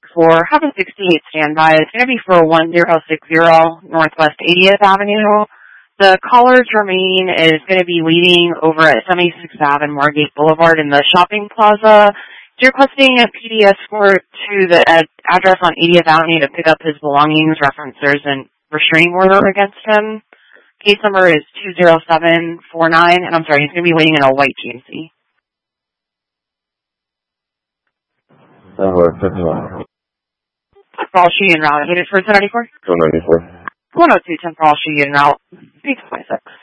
have a 68 standby. It's going to be for 1060 Northwest 80th Avenue. The caller's remaining is going to be waiting over at 76th Ave and Margate Boulevard in the shopping plaza. He's requesting a PD escort to the address on 80th Avenue to pick up his belongings. Reference there's a restraining order against him. Case number is 20749, and I'm sorry, he's going to be waiting in a white GMC. For all shooting route, headed for 1094? 294. 102, 10 for all shooting route. 826.